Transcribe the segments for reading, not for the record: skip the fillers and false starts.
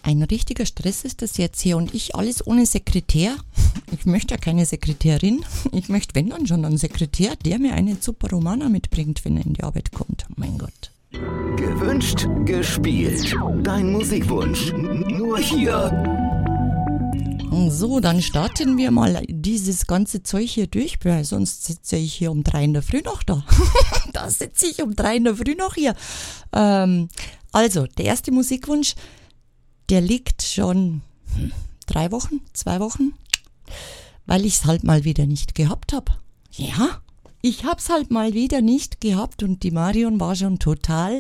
Ein richtiger Stress ist das jetzt hier und ich alles ohne Sekretär. Ich möchte ja keine Sekretärin. Ich möchte, wenn dann schon einen Sekretär, der mir eine Super Romana mitbringt, wenn er in die Arbeit kommt. Mein Gott. Gewünscht, gespielt. Dein Musikwunsch. Nur hier. So, dann starten wir mal dieses ganze Zeug hier durch, weil sonst sitze ich hier um 3 in der Früh noch da. Da sitze ich um 3 in der Früh noch hier. Also, der erste Musikwunsch, der liegt schon 3 Wochen, 2 Wochen, weil ich es halt mal wieder nicht gehabt habe. Ja, ich habe es halt mal wieder nicht gehabt und die Marion war schon total,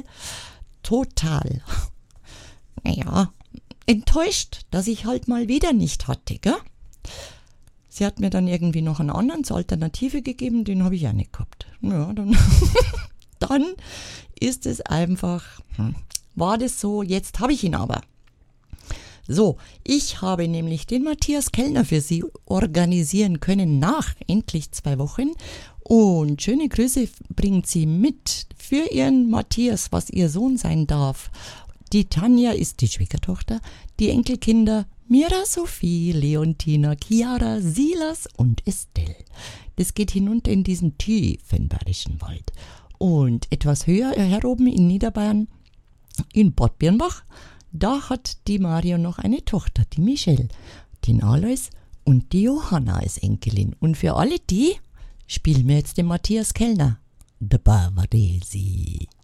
naja, enttäuscht, dass ich halt mal wieder nicht hatte, gell? Sie hat mir dann irgendwie noch einen anderen zur Alternative gegeben, den habe ich auch nicht gehabt. Ja, dann, dann ist es einfach, war das so, jetzt habe ich ihn aber. So, ich habe nämlich den Matthias Kellner für Sie organisieren können nach endlich 2 Wochen und schöne Grüße bringt sie mit für ihren Matthias, was ihr Sohn sein darf. Die Tanja ist die Schwiegertochter, die Enkelkinder Mira, Sophie, Leontina, Chiara, Silas und Estelle. Das geht hinunter in diesen tiefen bayerischen Wald. Und etwas höher heroben in Niederbayern, in Bad Birnbach, da hat die Marion noch eine Tochter, die Michelle, den Alois und die Johanna als Enkelin. Und für alle die spielen wir jetzt den Matthias Kellner, der Bavaresi.